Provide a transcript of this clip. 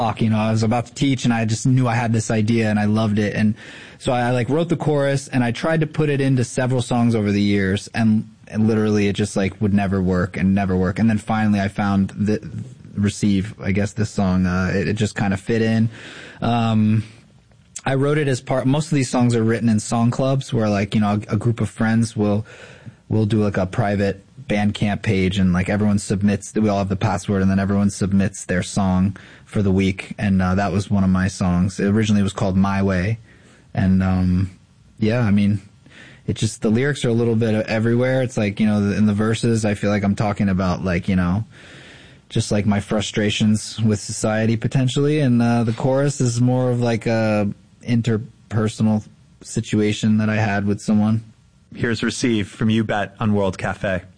I was about to teach and I just knew I had this idea and I loved it. And so I like wrote the chorus and I tried to put it into several songs over the years and literally it just like would never work. And then finally I found Receive, I guess this song, it just kind of fit in. I wrote it as most of these songs are written in song clubs where like, a group of friends will do like a private Bandcamp page and like everyone submits, we all have the password and then everyone submits their song for the week. And, that was one of my songs. It originally was called My Way. And, it just, the lyrics are a little bit everywhere. It's like, in the verses, I feel like I'm talking about like, just like my frustrations with society potentially. And, the chorus is more of like a interpersonal situation that I had with someone. Here's Receive from You Bet on World Cafe.